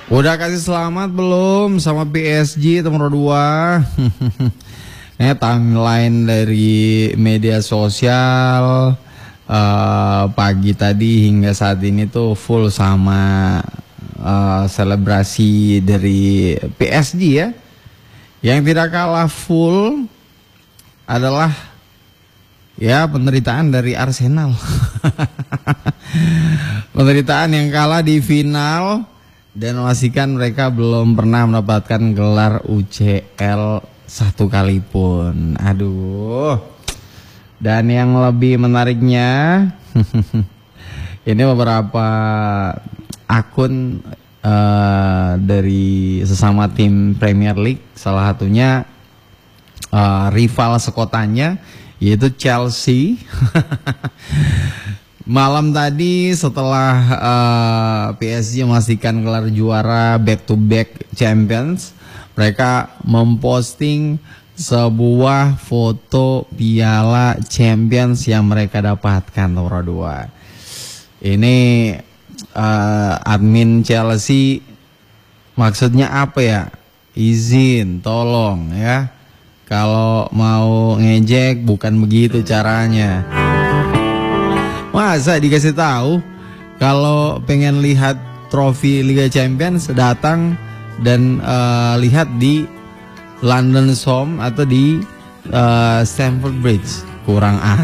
Udah kasih selamat belum sama PSG nomor 2? Timeline dari media sosial pagi tadi hingga saat ini tuh full sama selebrasi dari PSG ya. Yang tidak kalah full adalah ya penderitaan dari Arsenal. Penderitaan yang kalah di final dan memastikan mereka belum pernah mendapatkan gelar UCL satu kali pun. Aduh. Dan yang lebih menariknya ini beberapa akun dari sesama tim Premier League, salah satunya rival sekotanya yaitu Chelsea. Malam tadi setelah PSG memastikan gelar juara back to back champions, mereka memposting sebuah foto piala champions yang mereka dapatkan nomor 2. Ini admin Chelsea maksudnya apa ya? Izin, tolong ya. Kalau mau ngejek bukan begitu caranya. Masa dikasih tahu kalau pengen lihat trofi Liga Champions datang dan lihat di London Dome atau di Stamford Bridge, kurang